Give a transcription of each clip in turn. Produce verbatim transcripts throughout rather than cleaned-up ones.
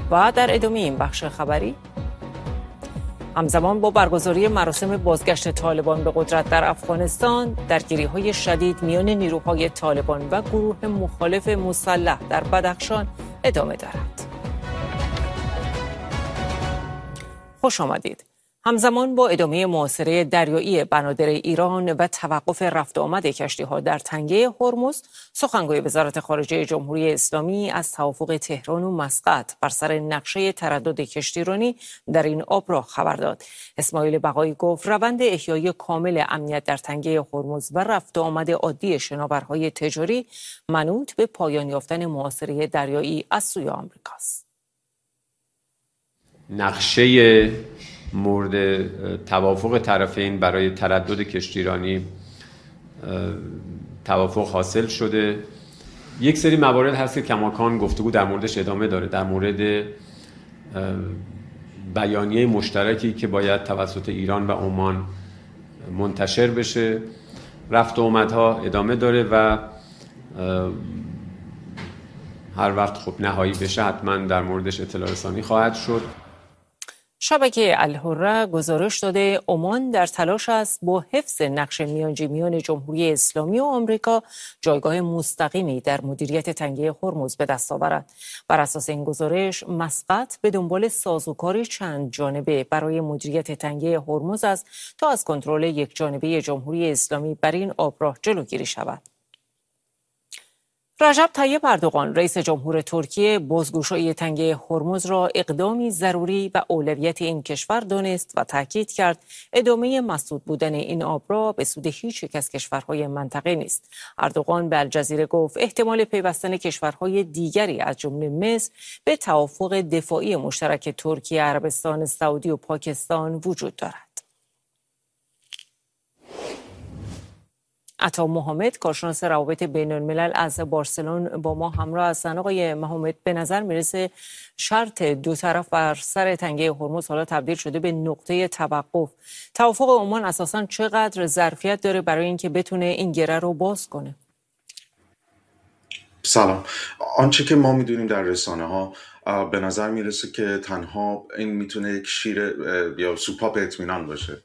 و در ادامه این بخش خبری، همزمان با برگزاری مراسم بازگشت طالبان به قدرت در افغانستان، درگیری‌های شدید میان نیروهای طالبان و گروه مخالف مسلح در بدخشان ادامه دارد. خوش آمدید. همزمان با ادامه محاصره دریایی بنادر ایران و توقف رفت و آمد کشتی‌ها در تنگه هرمز، سخنگوی وزارت خارجه جمهوری اسلامی از توافق تهران و مسقط بر سر نقشه تردد کشتیرانی در این آب را خبر داد. اسماعیل بقایی گفت روند احیای کامل امنیت در تنگه هرمز و رفت و آمد عادی شناورهای تجاری منوط به پایان یافتن محاصره دریایی از سوی آمریکاست. نقشه مورد توافق طرفین برای تردد کشتیرانی توافق حاصل شده. یک سری موارد هست که کماکان گفتگو در موردش ادامه داره، در مورد بیانیه مشترکی که باید توسط ایران و عمان منتشر بشه. رفت و آمدها ادامه داره و هر وقت خب نهایی بشه حتما در موردش اطلاع رسانی خواهد شد. شبکه الحره گزارش داده عمان در تلاش است با حفظ نقش میانجی میان جمهوری اسلامی و آمریکا جایگاه مستقیمی در مدیریت تنگه هرمز به دست آورد. بر اساس این گزارش، مسقط به دنبال سازوکاری چند جانبه برای مدیریت تنگه هرمز است تا از کنترل یک جانبه جمهوری اسلامی بر این آبراه جلوگیری شود. رجب طیب اردوغان رئیس جمهور ترکیه بازگشایی تنگه هرمز را اقدامی ضروری و اولویت این کشور دانست و تاکید کرد ادامه مسدود بودن این آب را به سود هیچ یک از کشورهای منطقه نیست. اردوغان به الجزیره گفت احتمال پیوستن کشورهای دیگری از جمله مصر به توافق دفاعی مشترک ترکیه، عربستان سعودی و پاکستان وجود دارد. عطا محمد، کارشناس روابط بین الملل از بارسلون با ما همراه هستند. آقای محمد، به نظر میرسه شرط دو طرف بر سر تنگه هرمز حالا تبدیل شده به نقطه توقف. توافق عمان اساساً چقدر ظرفیت داره برای اینکه بتونه این گره رو باز کنه؟ سلام. آنچه که ما میدونیم در رسانه ها به نظر میرسه که تنها این میتونه یک شیر یا سوپاپ اطمینان باشه.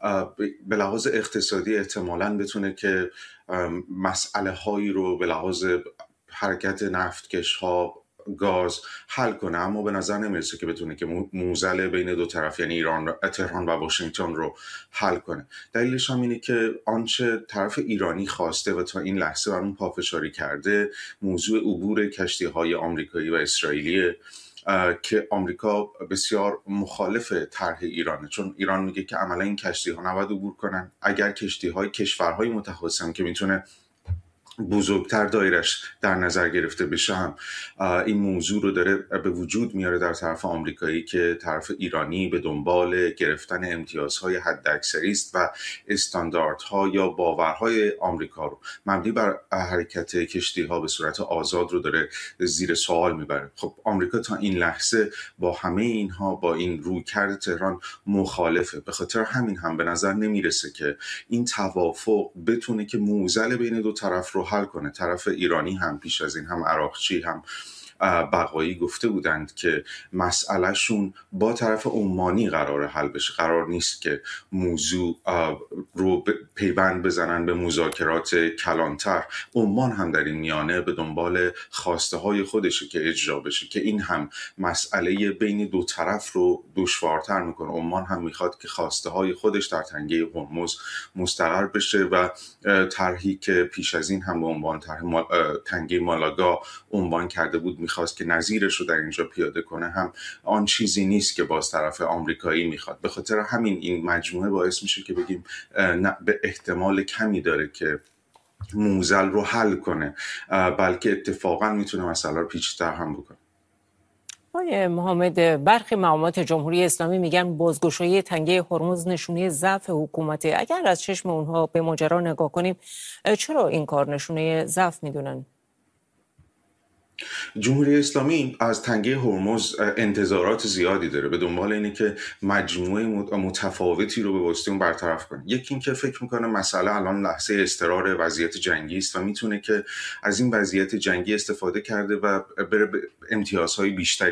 به لحاظ اقتصادی احتمالاً بتونه که مسئله هایی رو به لحاظ حرکت نفتکش ها، گاز حل کنه، اما به نظر نمیرسه که بتونه که موزل بین دو طرف یعنی ایران، تهران و واشنگتن رو حل کنه. دلیلش هم اینه که آنچه طرف ایرانی خواسته و تا این لحظه بر اون پافشاری کرده موضوع عبور کشتی های آمریکایی و اسرائیلی که آمریکا بسیار مخالف طرح ایرانه، چون ایران میگه که عملا این کشتی ها نباید عبور کنن. اگر کشتی های کشورهای متخاصم که میتونه بزرگتر دایرش در نظر گرفته بشه هم این موضوع رو داره به وجود میاره در طرف آمریکایی که طرف ایرانی به دنبال گرفتن امتیازهای حداکثری است و استانداردها یا باورهای آمریکا رو مبنی بر حرکت کشتی ها به صورت آزاد رو داره زیر سوال میبره. خب آمریکا تا این لحظه با همه اینها، با این رویکرد تهران مخالفه. به خاطر همین هم به نظر نمیرسه که این توافق بتونه که موزل بین دو طرف رو حل کنه. طرف ایرانی هم پیش از این هم عراقچی هم بقایی گفته بودند که مسئله شون با طرف عمانی قرار حل بشه. قرار نیست که موضوع رو پیوند بزنن به مذاکرات کلانتر. عمان هم در این میانه به دنبال خواسته های خودشه که اجرا بشه، که این هم مسئله بین دو طرف رو دشوارتر میکنه. عمان هم میخواد که خواسته های خودش در تنگه هرمز مستقر بشه و طرحی که پیش از این هم به عنوان طرح تنگه مالاگا عنوان کرده بود میخواست که نظیرش رو در اینجا پیاده کنه هم آن چیزی نیست که باز طرف آمریکایی میخواد. به خاطر همین این مجموعه باعث میشه که بگیم به احتمال کمی داره که موزل رو حل کنه، بلکه اتفاقا میتونه مسئله رو پیچیده‌تر هم بکنه. آقای محمد، برخی مقامات جمهوری اسلامی میگن بازگشایی تنگه هرمز نشونه ضعف حکومته. اگر از چشم اونها به ماجرا نگاه کنیم، چرا این کار نشونه ضعف میدونن؟ جمهوری اسلامی از تنگه هرمز انتظارات زیادی داره، به دنبال اینه که مجموعه متفاوتی رو به واسطه اون برطرف کنه. یکی این که فکر میکنه مسئله الان لحظه استقرار وضعیت جنگی است و میتونه که از این وضعیت جنگی استفاده کرده و بره امتیازهای بیشتری